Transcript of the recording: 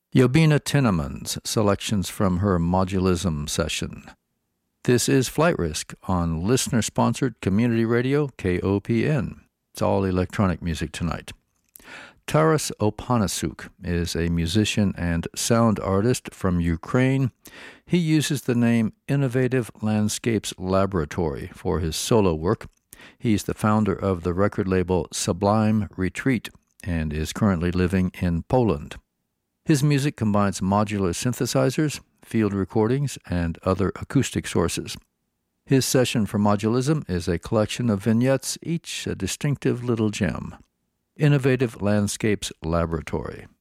Yobina Tinnemann's selections from her Modulism session. This is Flight Risk on listener-sponsored community radio KOPN. It's all electronic music tonight. Taras Opanasuk is a musician and sound artist from Ukraine. He uses the name Innovative Landscapes Laboratory for his solo work. He's the founder of the record label Sublime Retreat and is currently living in Poland. His music combines modular synthesizers, field recordings, and other acoustic sources. His session for Modulism is a collection of vignettes, each a distinctive little gem. Innovative Landscapes Laboratory.